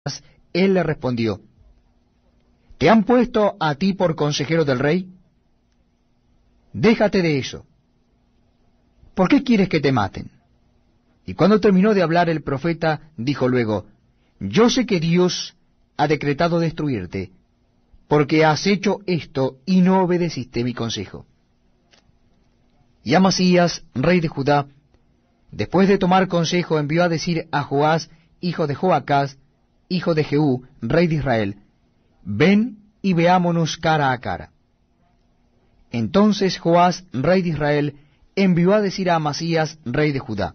Él le respondió: ¿Te han puesto a ti por consejero del rey? Déjate de eso. ¿Por qué quieres que te maten? Y cuando terminó de hablar el profeta, dijo luego: Yo sé que Dios ha decretado destruirte, porque has hecho esto y no obedeciste mi consejo. Y Amasías, rey de Judá, después de tomar consejo, envió a decir a Joás, hijo de Joacás, hijo de Jehú, rey de Israel: Ven y veámonos cara a cara. Entonces Joás, rey de Israel, envió a decir a Amasías, rey de Judá: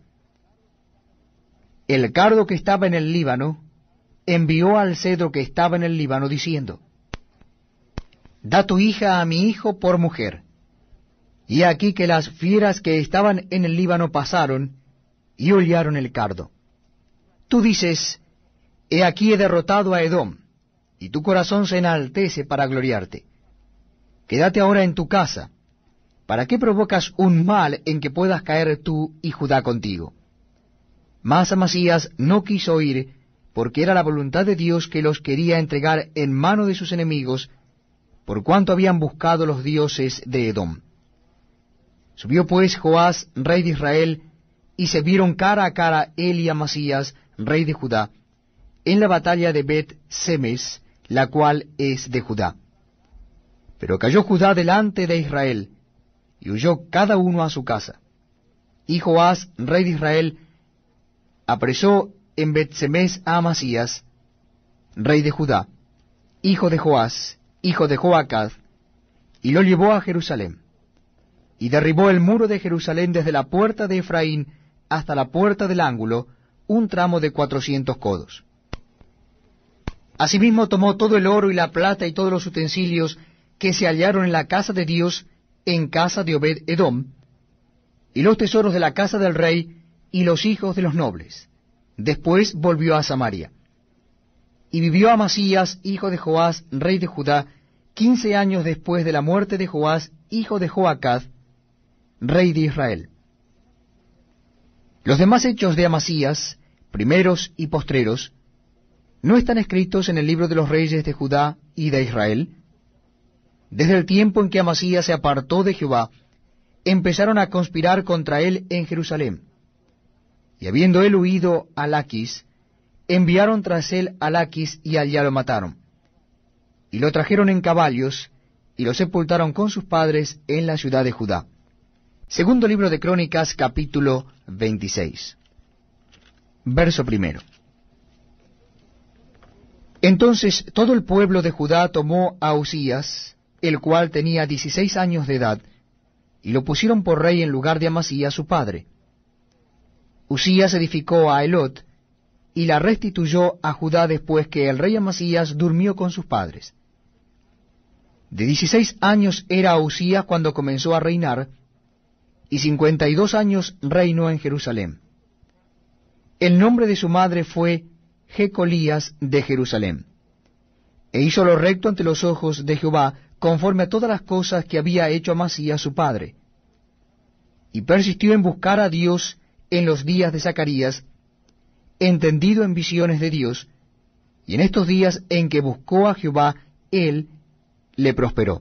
El cardo que estaba en el Líbano envió al cedro que estaba en el Líbano, diciendo: Da tu hija a mi hijo por mujer. Y aquí que las fieras que estaban en el Líbano pasaron y hollaron el cardo. Tú dices: He aquí he derrotado a Edom, y tu corazón se enaltece para gloriarte. Quédate ahora en tu casa. ¿Para qué provocas un mal en que puedas caer tú y Judá contigo? Mas Amasías no quiso oír, porque era la voluntad de Dios que los quería entregar en mano de sus enemigos, por cuanto habían buscado los dioses de Edom. Subió pues Joás, rey de Israel, y se vieron cara a cara él y Amasías, rey de Judá, en la batalla de Bet-Semes, la cual es de Judá. Pero cayó Judá delante de Israel, y huyó cada uno a su casa. Y Joás, rey de Israel, apresó en Bet-Semes a Amasías, rey de Judá, hijo de Joás, hijo de Joacaz, y lo llevó a Jerusalén. Y derribó el muro de Jerusalén desde la puerta de Efraín hasta la puerta del ángulo, un tramo de 400 codos. Asimismo tomó todo el oro y la plata y todos los utensilios que se hallaron en la casa de Dios, en casa de Obed-Edom, y los tesoros de la casa del rey y los hijos de los nobles. Después volvió a Samaria. Y vivió Amasías, hijo de Joás, rey de Judá, 15 años después de la muerte de Joás, hijo de Joacaz, rey de Israel. Los demás hechos de Amasías, primeros y postreros, ¿no están escritos en el libro de los reyes de Judá y de Israel? Desde el tiempo en que Amasías se apartó de Jehová, empezaron a conspirar contra él en Jerusalén. Y habiendo él huido a Laquis, enviaron tras él a Laquis y allá lo mataron. Y lo trajeron en caballos, y lo sepultaron con sus padres en la ciudad de Judá. Segundo libro de Crónicas, capítulo 26. Verso 1. Entonces todo el pueblo de Judá tomó a Usías, el cual tenía 16 años de edad, y lo pusieron por rey en lugar de Amasías su padre. Usías edificó a Elot, y la restituyó a Judá después que el rey Amasías durmió con sus padres. De 16 años era Usías cuando comenzó a reinar, y 52 años reinó en Jerusalén. El nombre de su madre fue Jecolías de Jerusalén. E hizo lo recto ante los ojos de Jehová, conforme a todas las cosas que había hecho Amasías su padre. Y persistió en buscar a Dios en los días de Zacarías, entendido en visiones de Dios, y en estos días en que buscó a Jehová, él le prosperó.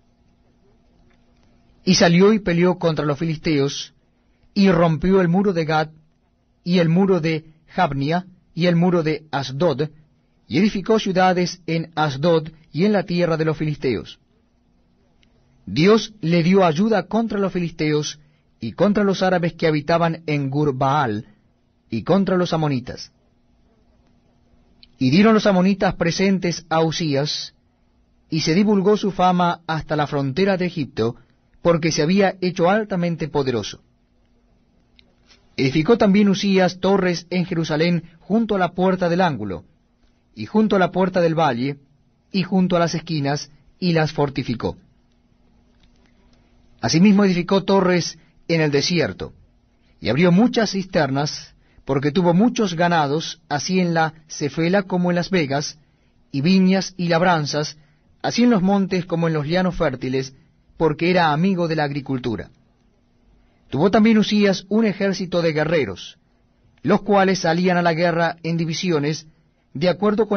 Y salió y peleó contra los filisteos, y rompió el muro de Gad, y el muro de Jabnia, y el muro de Asdod, y edificó ciudades en Asdod y en la tierra de los filisteos. Dios le dio ayuda contra los filisteos, y contra los árabes que habitaban en Gur-Baal, y contra los amonitas. Y dieron los amonitas presentes a Usías, y se divulgó su fama hasta la frontera de Egipto, porque se había hecho altamente poderoso. Edificó también Usías torres en Jerusalén junto a la puerta del ángulo, y junto a la puerta del valle, y junto a las esquinas, y las fortificó. Asimismo edificó torres en el desierto, y abrió muchas cisternas, porque tuvo muchos ganados, así en la Cefela como en las vegas, y viñas y labranzas, así en los montes como en los llanos fértiles, porque era amigo de la agricultura. Tuvo también Usías un ejército de guerreros, los cuales salían a la guerra en divisiones, de acuerdo